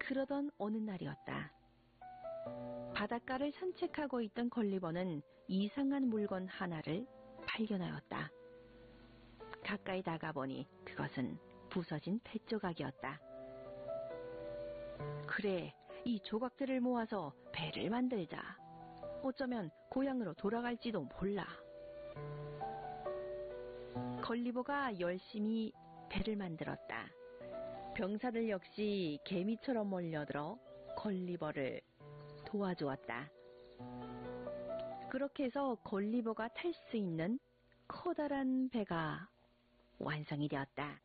그러던 어느 날이었다. 바닷가를 산책하고 있던 걸리버는 이상한 물건 하나를 발견하였다. 가까이 다가보니 그것은 부서진 배 조각이었다. 그래, 이 조각들을 모아서 배를 만들자. 어쩌면 고향으로 돌아갈지도 몰라. 걸리버가 열심히 배를 만들었다. 병사들 역시 개미처럼 몰려들어 걸리버를 도와주었다. 그렇게 해서 걸리버가 탈 수 있는 커다란 배가 완성이 되었다.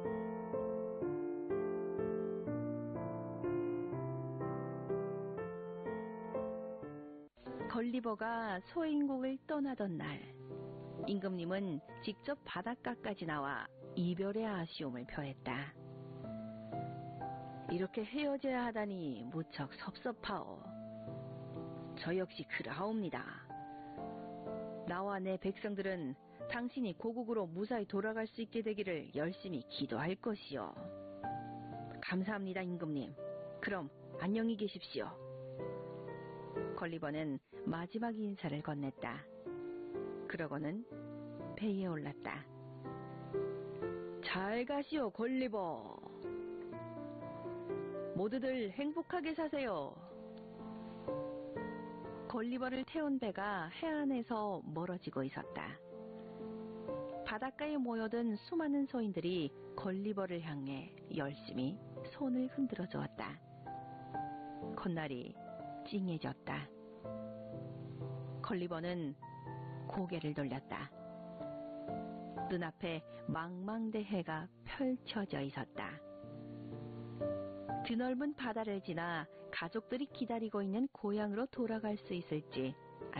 걸리버가 소인국을 떠나던 날, 임금님은 직접 바닷가까지 나와 이별의 아쉬움을 표했다. 이렇게 헤어져야 하다니 무척 섭섭하오. 저 역시 그러하옵니다. 나와 내 백성들은 당신이 고국으로 무사히 돌아갈 수 있게 되기를 열심히 기도할 것이요. 감사합니다, 임금님. 그럼 안녕히 계십시오. 걸리버는 마지막 인사를 건넸다. 그러고는 배에 올랐다. 잘 가시오, 걸리버. 모두들 행복하게 사세요. 걸리버를 태운 배가 해안에서 멀어지고 있었다. 바닷가에 모여든 수많은 소인들이 걸리버를 향해 열심히 손을 흔들어 주었다. 콧날이 찡해졌다. 걸리버는 고개를 돌렸다. 눈앞에 망망대해가 펼쳐져 있었다. 드넓은 바다를 지나 가족들이 기다리고 있는 고향으로 돌아갈 수 있을지